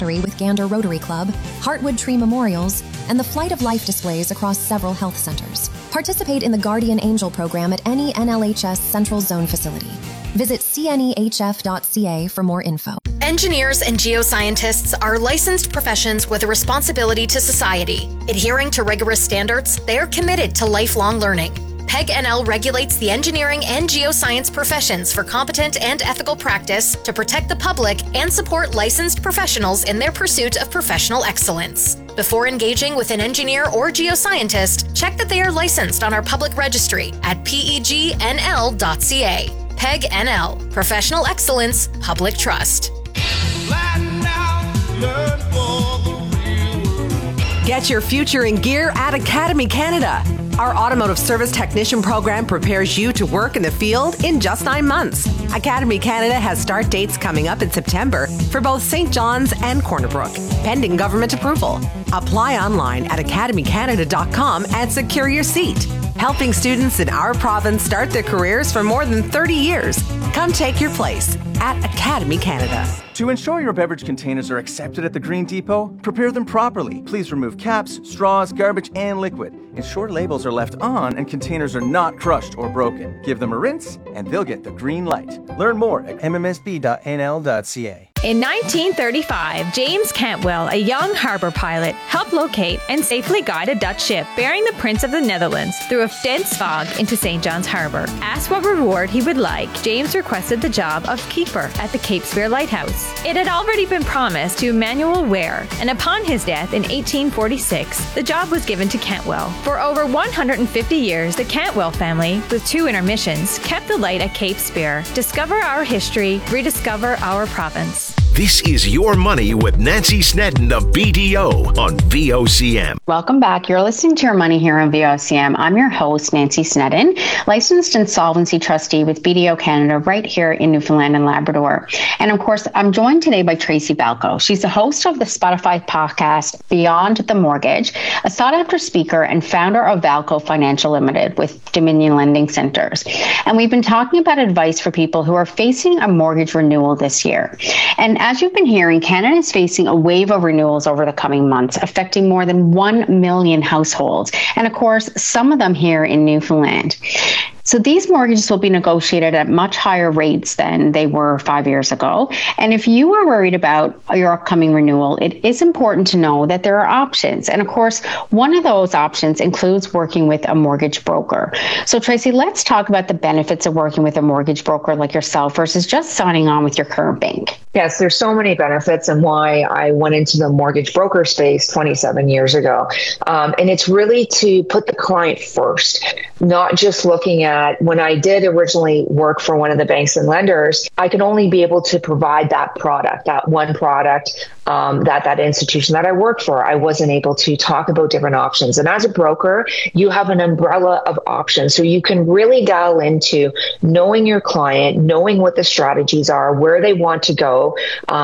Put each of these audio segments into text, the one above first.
Battery with Gander Rotary Club, Heartwood Tree Memorials, and the Flight of Life displays across several health centers. Participate in the Guardian Angel program at any NLHS Central Zone facility. Visit cnehf.ca for more info. Engineers and geoscientists are licensed professions with a responsibility to society. Adhering to rigorous standards, they are committed to lifelong learning. PEG NL regulates the engineering and geoscience professions for competent and ethical practice to protect the public and support licensed professionals in their pursuit of professional excellence. Before engaging with an engineer or geoscientist, check that they are licensed on our public registry at pegnl.ca. PEG NL, Professional Excellence, Public Trust. Get your future in gear at Academy Canada. Our automotive service technician program prepares you to work in the field in just 9 months. Academy Canada has start dates coming up in September for both St. John's and Corner Brook, pending government approval. Apply online at academycanada.com and secure your seat. Helping students in our province start their careers for more than 30 years. Come take your place at Academy Canada. To ensure your beverage containers are accepted at the Green Depot, prepare them properly. Please remove caps, straws, garbage, and liquid. Ensure labels are left on and containers are not crushed or broken. Give them a rinse and they'll get the green light. Learn more at mmsb.nl.ca. In 1935, James Cantwell, a young harbor pilot, helped locate and safely guide a Dutch ship bearing the Prince of the Netherlands through a dense fog into St. John's Harbor. Asked what reward he would like, James requested the job of keeper at the Cape Spear Lighthouse. It had already been promised to Emmanuel Ware, and upon his death in 1846, the job was given to Cantwell. For over 150 years, the Cantwell family, with 2 intermissions, kept the light at Cape Spear. Discover our history, rediscover our province. This is Your Money with Nancy Snedden of BDO on VOCM. Welcome back. You're listening to Your Money here on VOCM. I'm your host, Nancy Snedden, licensed insolvency trustee with BDO Canada right here in Newfoundland and Labrador. And of course, I'm joined today by Tracy Balco. She's the host of the Spotify podcast, Beyond the Mortgage, a sought-after speaker and founder of Valco Financial Limited with Dominion Lending Centers. And we've been talking about advice for people who are facing a mortgage renewal this year. And as you've been hearing, Canada is facing a wave of renewals over the coming months, affecting more than 1 million households. And of course, some of them here in Newfoundland. So these mortgages will be negotiated at much higher rates than they were 5 years ago. And if you are worried about your upcoming renewal, it is important to know that there are options. And of course, one of those options includes working with a mortgage broker. So Tracy, let's talk about the benefits of working with a mortgage broker like yourself versus just signing on with your current bank. Yes, there's so many benefits and why I went into the mortgage broker space 27 years ago. And it's really to put the client first, not just looking at when I did originally work for one of the banks and lenders, I could only be able to provide that product, that one product, that institution that I worked for. I wasn't able to talk about different options. And as a broker, you have an umbrella of options. So you can really dial into knowing your client, knowing what the strategies are, where they want to go,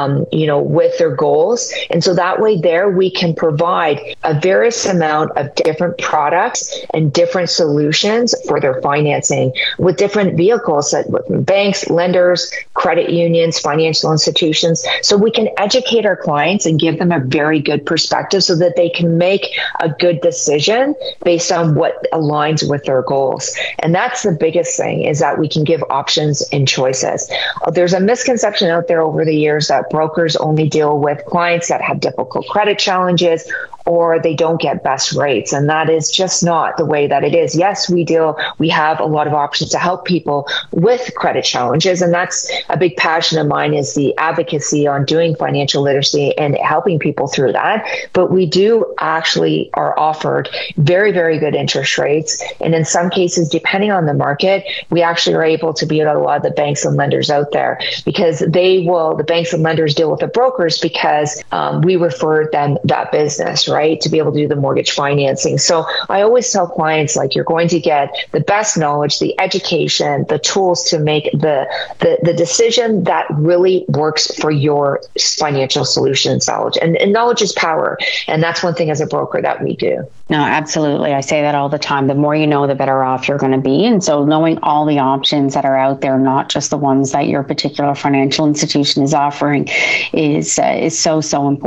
with their goals. And so that way there we can provide a various amount of different products and different solutions for their financing with different vehicles, with banks, lenders, credit unions, financial institutions. So we can educate our clients and give them a very good perspective so that they can make a good decision based on what aligns with their goals. And that's the biggest thing, is that we can give options and choices. There's a misconception out there over the years that brokers only deal with clients that have difficult credit challenges or they don't get best rates. And that is just not the way that it is. Yes, we have a lot of options to help people with credit challenges. And that's a big passion of mine, is the advocacy on doing financial literacy and helping people through that. But we do actually are offered very, very good interest rates. And in some cases, depending on the market, we actually are able to beat out a lot of the banks and lenders out there, because the banks and lenders deal with the brokers because we refer them that business, right, to be able to do the mortgage financing. So I always tell clients, like, you're going to get the best knowledge, the education, the tools to make the decision that really works for your financial solutions knowledge. And knowledge is power. And that's one thing as a broker that we do. No, absolutely. I say that all the time. The more you know, the better off you're going to be. And so knowing all the options that are out there, not just the ones that your particular financial institution is offering, is so important.